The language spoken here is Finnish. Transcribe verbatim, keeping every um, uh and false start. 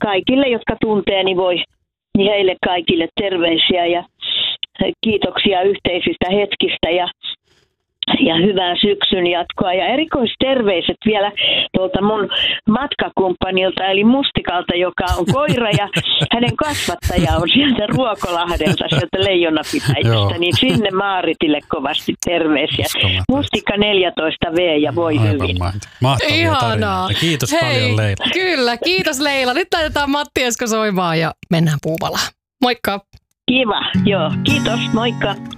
kaikille, jotka tuntee, niin voi niin heille kaikille terveisiä ja kiitoksia yhteisistä hetkistä ja, ja hyvää syksyn jatkoa. Ja erikoisterveiset vielä tuolta mun matkakumppanilta, eli Mustikalta, joka on koira ja hänen kasvattaja on sieltä Ruokolahdelta, sieltä Leijonapitäjästä, niin sinne Maaritille kovasti terveisiä. Mustikka neljätoista vuotta ja voi Aivan hyvin. Mahtavia Ihanaa. tarinoita. Kiitos Hei, paljon, Leila. Kyllä, kiitos Leila. Nyt laitetaan Matti Esko soimaan ja mennään Puumalaan. Moikka! Kiva, joo. Kiitos, moikka.